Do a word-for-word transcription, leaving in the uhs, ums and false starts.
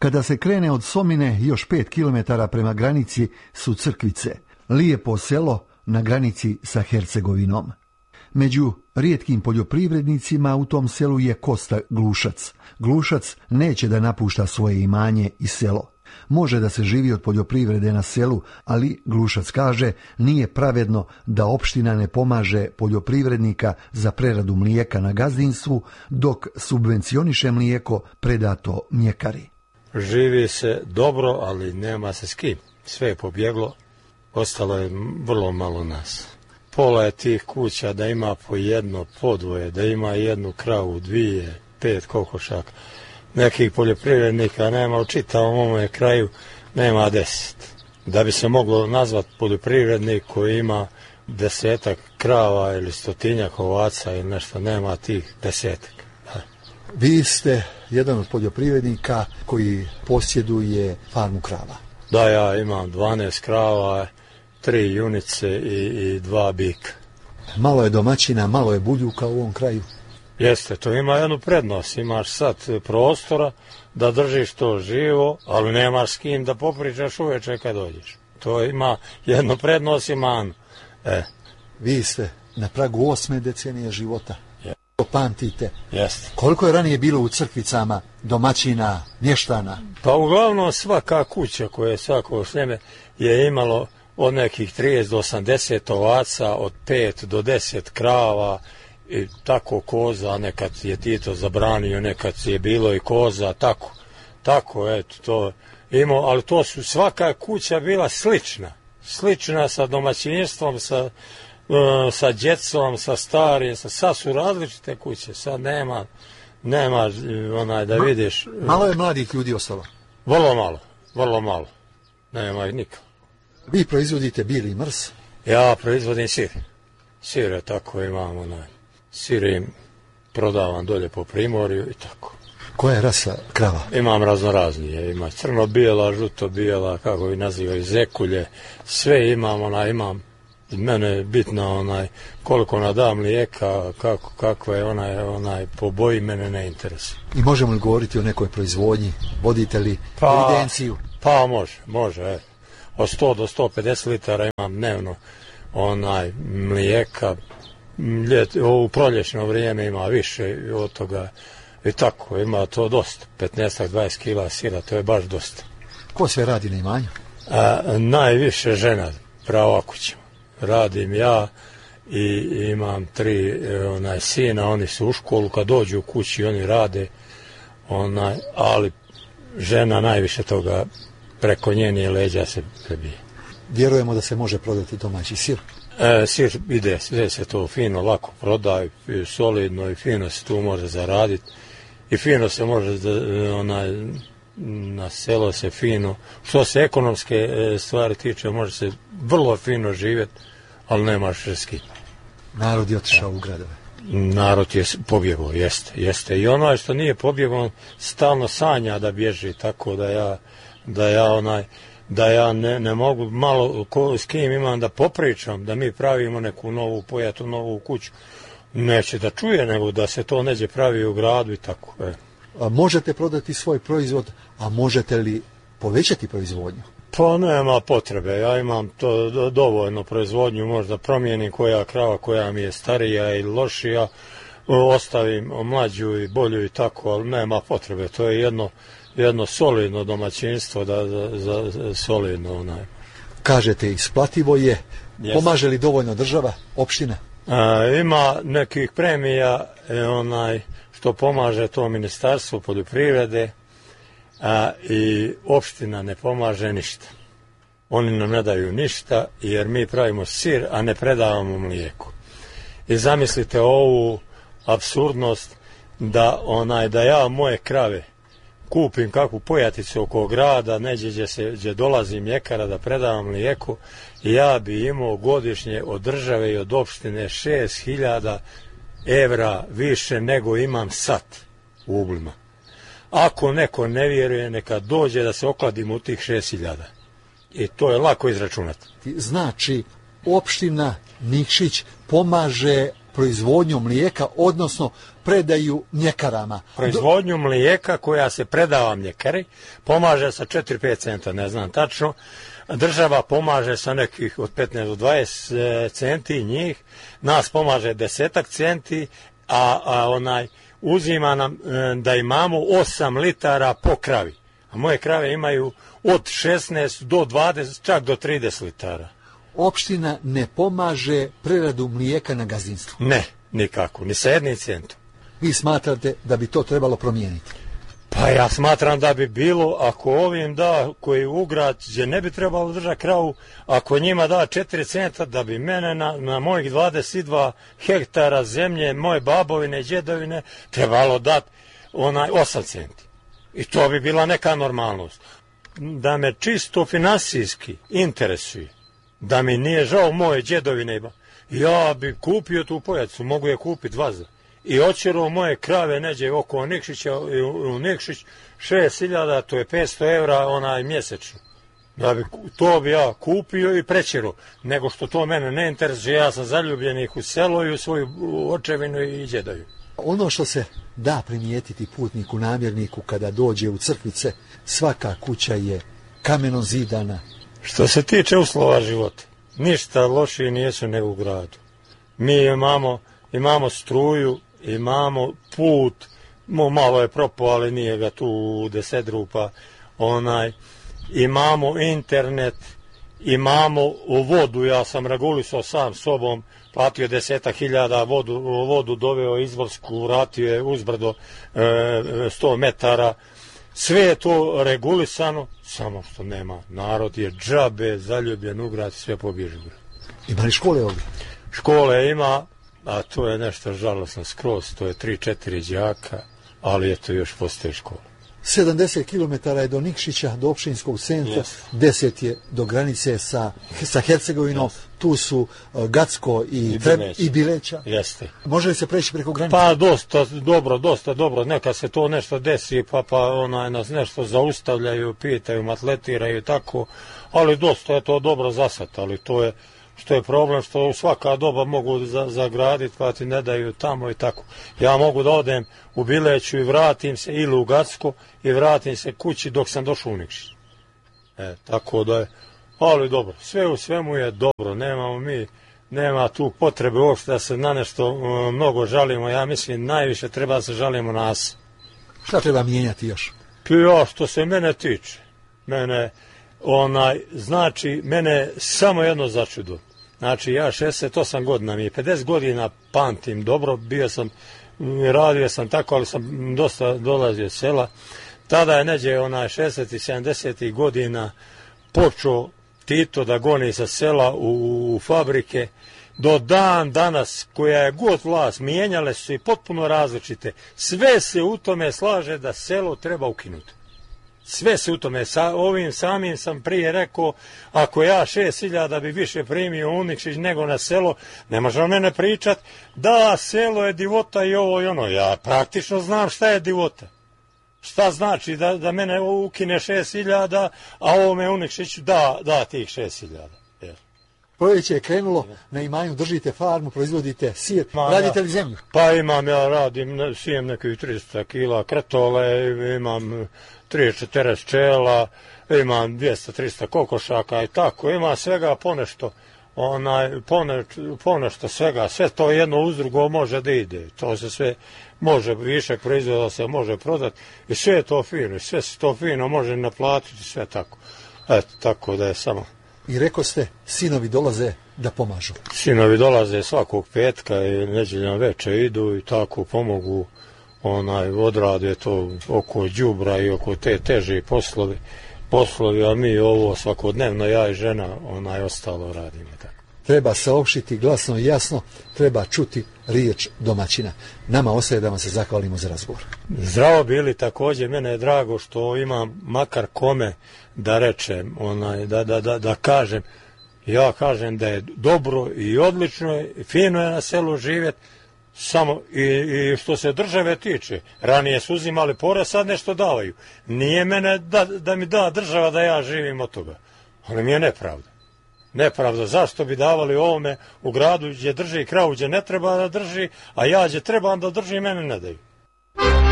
Kada se krene od Somine, još pet kilometara prema granici su Crkvice, lijepo selo na granici sa Hercegovinom. Među rijetkim poljoprivrednicima u tom selu je Kosta Glušac. Glušac neće da napušta svoje imanje i selo. Može da se živi od poljoprivrede na selu, ali Glušac kaže nije pravedno da opština ne pomaže poljoprivrednika za preradu mlijeka na gazdinstvu, dok subvencioniše mlijeko predato mljekari. Živi se dobro, ali nema se s kim. Sve je pobjeglo, ostalo je vrlo malo nas. Pola je tih kuća da ima po jedno, po dvoje, da ima jednu kravu, dvije, pet kokošaka. Nekih poljoprivrednika nema u čitavom ovome kraju, nema deset. Da bi se moglo nazvati poljoprivrednik koji ima desetak krava ili stotinjak ovaca ili nešto, nema tih desetak. Da. Vi ste jedan od poljoprivrednika koji posjeduje farmu krava. Da, ja imam dvanaest krava, tri junice i, i dva bika. Malo je domaćina, malo je buljuka u ovom kraju. Jeste, to ima jednu prednost, imaš sad prostora da držiš to živo, ali nemaš s kim da popričaš uveče kad dođeš. To ima jednu prednost i manu. E. Vi ste na pragu osme decenije života. Je. To pamtite. Jeste. Koliko je ranije bilo u Crkvicama domaćina, mještana? Pa uglavnom svaka kuća koja je svako sljeme je imalo od nekih trideset do osamdeset ovaca, od pet do deset krava, i tako koza, nekad je Tito zabranio, nekad je bilo i koza, tako, tako, eto, to imao, ali to su, svaka kuća bila slična, slična sa domaćinstvom, sa, uh, sa djecom, sa starim, sa, sad su različite kuće, sad nema, nema, onaj, da vidiš. Malo je mladih ljudi ostalo? Vrlo malo, vrlo malo, nema ih nikako. Vi proizvodite bili mrs? Ja proizvodim sir, sir je tako, imam onaj. Sir im prodavam dolje po Primorju i tako. Koja je rasa krava? Imam raznoraznije, ima crno-bijela, žuto-bijela, kako vi nazivaju, zekulje, sve imam, onaj, imam, mene je bitno onaj, koliko ona da mlijeka, kako, kako je onaj, onaj, po boji, mene ne interesuje. I možemo li govoriti o nekoj proizvodnji, vodite li pa, evidenciju? Pa može, može, e. Od sto do sto pedeset litara imam dnevno onaj mlijeka. Ljet, u proljećno vrijeme ima više od toga i tako, ima to dosta, petnaest do dvadeset kila sira, to je baš dosta. Ko sve radi na imanju? A, najviše žena, prava kuća. Radim ja i imam tri onaj, sina, oni su u školu, kad dođu u kući oni rade, onaj, ali žena najviše toga preko njenije leđa se prebije. Vjerujemo da se može prodati domaći sir? E, sir ide, sve se to fino, lako prodaje, solidno i fino se tu može zaraditi i fino se može, onaj, na selo se fino, što se ekonomske stvari tiče, može se vrlo fino živjeti, ali nemaš s kim. Narod je otišao u gradove. Narod je pobjegao, jeste, jeste. I onaj što nije pobjegao, stalno sanja da bježi, tako da ja, da ja onaj, da ja ne, ne mogu malo ko, s kim imam da popričam, da mi pravimo neku novu pojatu, novu kuću. Neće da čuje, nego da se to neđe pravi u gradu i tako. E. A možete prodati svoj proizvod, a možete li povećati proizvodnju? Pa nema potrebe, ja imam to dovoljno proizvodnju, možda promijenim koja krava koja mi je starija ili lošija, ostavim mlađu i bolju i tako, ali nema potrebe, to je jedno, jedno solidno domaćinstvo, da, za, za, za solidno onaj. Kažete, isplativo je, Yes. Pomaže li dovoljno država, opština? A, ima nekih premija, e, onaj, što pomaže to ministarstvo poljoprivrede, a, i opština ne pomaže ništa. Oni nam ne daju ništa, jer mi pravimo sir, a ne predavamo mlijeko. I zamislite ovu apsurdnost da onaj da ja moje krave kupim kakvu pojaticu oko grada, neđe gdje se gdje dolazi mljekara da predavam mlijeko, i ja bi imao godišnje od države i od opštine šest hiljada evra više nego imam sad u uglima. Ako neko ne vjeruje, neka dođe da se okladim u tih šest hiljada. I to je lako izračunati. Znači, opština Nikšić pomaže proizvodnju mlijeka, odnosno predaju mljekarama. Proizvodnju mlijeka koja se predava mljekari pomaže sa četiri do pet centa, ne znam tačno. Država pomaže sa nekih od petnaest do dvadeset centi njih, nas pomaže desetak centi, a, a onaj uzima nam da imamo osam litara po kravi. A moje krave imaju od šesnaest do dvadeset, čak do trideset litara. Opština ne pomaže preradu mlijeka na gazdinstvu? Ne, nikako, ni sa jednim centom. Vi smatrate da bi to trebalo promijeniti? Pa ja smatram da bi bilo, ako ovim da, koji u grad gdje ne bi trebalo držati kravu, ako njima da četiri centa, da bi mene na, na mojih dvadeset dva hektara zemlje, moje babovine i djedovine, trebalo dati onaj osam centi. I to bi bila neka normalnost. Da me čisto finansijski interesuje, da mi nije žao moje djedovine, ja bi kupio tu pojacu, mogu je kupiti vazda. I očeruo moje krave neđe oko Nikšića, u Nikšić, šest hiljada, to je petsto evra onaj mjesečno. Da bi, to bi ja kupio i prečeruo, nego što to mene ne interesuje, ja sam zaljubljenih u selo i u svoju očevinu i djedovinu. Ono što se da primijetiti putniku, namjerniku kada dođe u Crkvice, svaka kuća je kamenom zidana. Što se tiče uslova života, ništa lošije nijesu nego u gradu. Mi imamo, imamo struju, imamo put, malo je propao, ali nije ga tu u deset rupa, onaj, imamo internet, imamo vodu, ja sam regulisao sam sobom, platio desetak hiljada, vodu, vodu doveo izvorsku, vratio je uzbrdo e, sto metara, sve je to regulisano, samo što nema, narod je džabe, zaljubljen u grad, sve pobježi u grad. Ima li škole ovdje? Škole ima, a to je nešto žalosno skroz, to je tri četiri đaka, ali eto još postoje škola. sedamdeset kilometara je do Nikšića, do opštinskog centra, yes. deset je do granice sa, sa Hercegovinom, yes. Tu su uh, Gacko i, I, Treb, i Bileća. Jeste. Može li se preći preko granice? Pa dosta dobro, dosta dobro, neka se to nešto desi, pa, pa onaj, nas nešto zaustavljaju, pitaju, matletiraju i tako, ali dosta je to dobro zasad, ali to je što je problem, što u svaka doba mogu zagraditi, pa ti ne daju tamo i tako. Ja mogu da odem u Bileću i vratim se, ili u Gacko, i vratim se kući dok sam došao u Nikšić. E, tako da je, ali dobro, sve u svemu je dobro, nemamo mi, nema tu potrebe uopšte da se na nešto um, mnogo žalimo, ja mislim najviše treba da se žalimo nas. Šta treba mijenjati još? Ja, što se mene tiče, mene, onaj, znači, mene samo jedno začudo. Znači, ja šezdeset osam godina, mi je pedeset godina pamtim dobro, bio sam, radio sam tako, ali sam dosta dolazio iz sela. Tada je neđe onaj šezdeset i sedamdeset godina počeo Tito da goni sa sela u, u fabrike. Do dan danas, koja je god vlast, mijenjale su i potpuno različite. Sve se u tome slaže da selo treba ukinuti. Sve se u tome, sa ovim samim sam prije rekao, ako ja šest hiljada bi više primio u Nikšić nego na selo, ne može o mene pričat, da selo je divota i ovo i ono, ja praktično znam šta je divota. Šta znači da, da mene ukine šest hiljada, a ovome u Nikšiću da, da tih šest hiljada. Proljeće je krenulo, na imanju držite farmu, proizvodite sir, imam radite li zemlju? Pa imam, ja radim, sijem nekih tristo kila kretole, imam trideset četrdeset pčela, imam dvjesto tristo kokošaka i tako, ima svega ponešto, onaj, pone, ponešto svega, sve to jedno uz drugo može da ide, to se sve može, višak proizvoda se može prodati i sve je to fino, sve se to fino može naplatiti, sve tako, eto, tako da je samo. I rekao ste, sinovi dolaze da pomažu. Sinovi dolaze svakog petka i nedjeljom veče idu i tako pomogu, onaj, odrade to oko đubra i oko te teže poslovi, poslovi, a mi ovo svakodnevno, ja i žena, onaj, ostalo radimo tako. Treba saopštiti glasno i jasno, treba čuti riječ domaćina. Nama ostaje da vam se zahvalimo za razgovor. Zdravo bili, također, mene je drago što imam makar kome da rečem, onaj, da, da, da, da kažem, ja kažem da je dobro i odlično, i fino je na selu živjeti, samo i, i što se države tiče, ranije su uzimali porez, sad nešto davaju. Nije mene da, da mi da država da ja živim od toga, ali mi je nepravda. nepravda. Zašto bi davali ovome u gradu gdje drži kravu, gdje ne treba da drži, a ja gdje trebam da drži, mene ne daju.